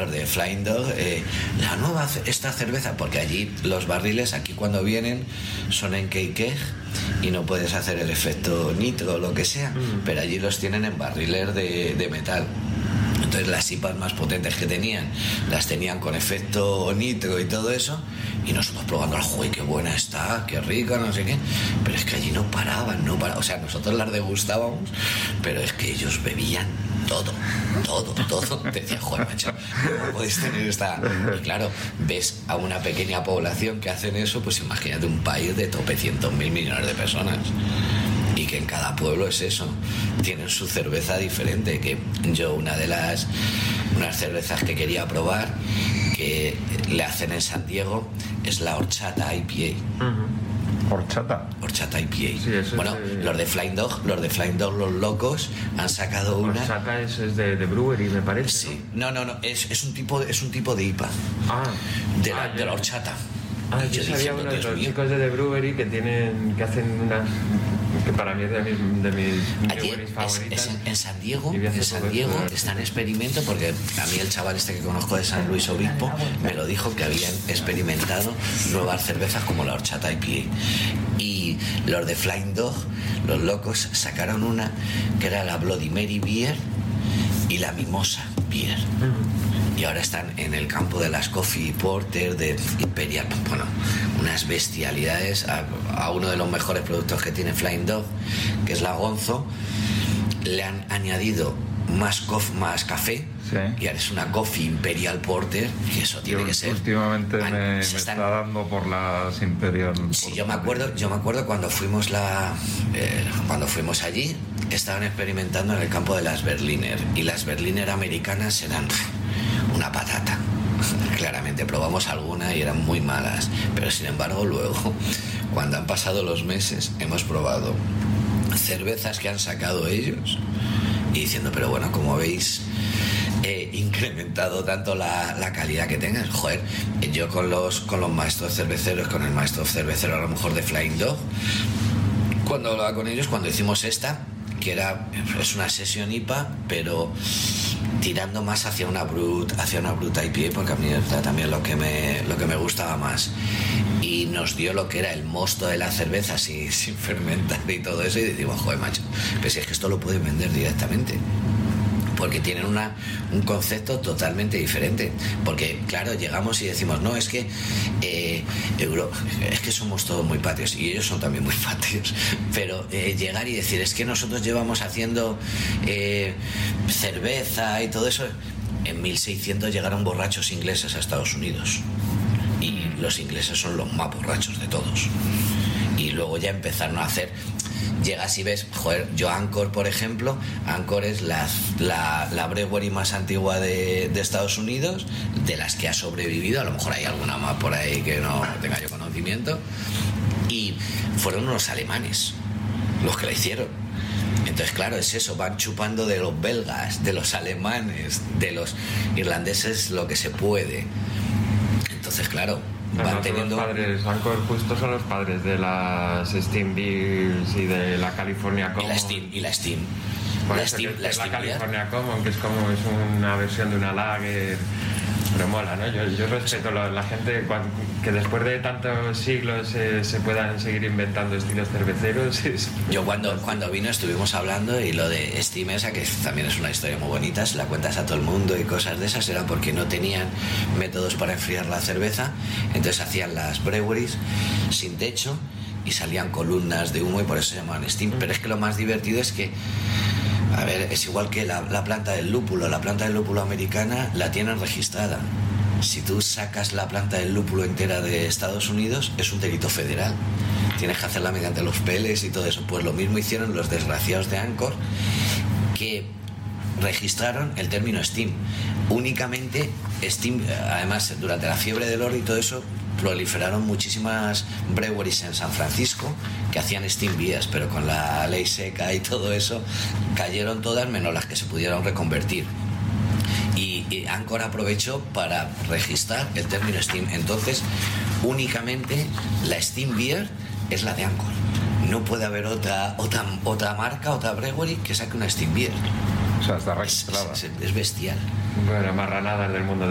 los de Flying Dog, la nueva, esta cerveza, porque allí los barriles, aquí cuando vienen, son en keg y no puedes hacer el efecto nitro o lo que sea, pero allí los tienen en barriles de metal. Entonces las IPAs más potentes que tenían, las tenían con efecto nitro y todo eso, y nosotros probando, ¡joder, qué buena está, qué rica, no sé qué! Pero es que allí no paraban, o sea, nosotros las degustábamos, pero es que ellos bebían todo. Te decía, joder, macho, ¿cómo podéis tener esta...? Y claro, ves a una pequeña población que hacen eso, pues imagínate un país de tropecientos mil millones de personas. Y que en cada pueblo es eso, tienen su cerveza diferente. Que yo unas cervezas que quería probar, que le hacen en San Diego, es la Horchata IPA. Horchata IPA. Sí, bueno, los de Flying Dog, los locos, han sacado una. Horchata es de brewery, me parece. Sí, no, es un tipo de IPA. De la Horchata. Yo sabía uno de los chicos de The Brewery que hacen unas, que para mí es de mis breweries favoritas. En San Diego está en experimento, porque a mí el chaval este que conozco de San Luis Obispo me lo dijo, que habían experimentado nuevas cervezas como la Horchata IPA. Y los de Flying Dog, los locos, sacaron una que era la Bloody Mary Beer y la Mimosa Beer. Y ahora están en el campo de las Coffee Porter, de Imperial, bueno, unas bestialidades. A uno de los mejores productos que tiene Flying Dog, que es la Gonzo, le han añadido más café, sí. Y ahora es una Coffee Imperial Porter, y eso tiene que ser. Últimamente me está dando por las Imperial Porter. Sí, yo me acuerdo cuando fuimos allí, estaban experimentando en el campo de las Berliner, y las Berliner americanas eran una patata. Claramente probamos alguna y eran muy malas, pero sin embargo luego, cuando han pasado los meses, hemos probado cervezas que han sacado ellos y diciendo, pero bueno, como veis, incrementado tanto la calidad que tengas. Joder, yo con los maestros cerveceros, con el maestro cervecero a lo mejor de Flying Dog, cuando hablaba con ellos, cuando hicimos esta, que es una sesión IPA, pero tirando más hacia una Brut IPA, porque a mí era también lo que me gustaba más, y nos dio lo que era el mosto de la cerveza sin fermentar y todo eso, y decimos, joder, macho, pues es que esto lo pueden vender directamente, porque tienen un concepto totalmente diferente. Porque claro, llegamos y decimos, no, es que es que somos todos muy patrios, y ellos son también muy patrios, pero llegar y decir, es que nosotros llevamos haciendo cerveza y todo eso. En 1600 llegaron borrachos ingleses a Estados Unidos, y los ingleses son los más borrachos de todos, y luego ya empezaron a hacer. Llegas y ves, joder, yo Anchor, por ejemplo, Anchor es la brewery más antigua de Estados Unidos, de las que ha sobrevivido. A lo mejor hay alguna más por ahí que no tenga yo conocimiento, y fueron unos alemanes los que la hicieron. Entonces, claro, es eso, van chupando de los belgas, de los alemanes, de los irlandeses lo que se puede. Entonces, claro, van teniendo... Los padres, Anchor justo son los padres de las Steam Beers y de la California Common. Y la Steam. La California Common, que es una versión de una lager, pero mola, ¿no? Yo respeto la gente que después de tantos siglos se puedan seguir inventando estilos cerveceros. Yo cuando vino estuvimos hablando, y lo de Steam esa, que también es una historia muy bonita, se la cuentas a todo el mundo y cosas de esas, era porque no tenían métodos para enfriar la cerveza, entonces hacían las breweries sin techo y salían columnas de humo, y por eso se llamaban Steam. Pero es que lo más divertido es que, a ver, es igual que la planta del lúpulo. La planta del lúpulo americana la tienen registrada. Si tú sacas la planta del lúpulo entera de Estados Unidos, es un delito federal. Tienes que hacerla mediante los PLs y todo eso. Pues lo mismo hicieron los desgraciados de Anchor, que registraron el término Steam. Únicamente Steam, además, durante la fiebre del oro y todo eso, proliferaron muchísimas breweries en San Francisco que hacían Steam Beers, pero con la ley seca y todo eso cayeron todas, menos las que se pudieron reconvertir. Y Anchor aprovechó para registrar el término Steam. Entonces, únicamente la Steam Beer es la de Anchor. No puede haber otra marca, otra brewery que saque una Steam Beer. O sea, está registrada. Es bestial. Bueno, marranadas del mundo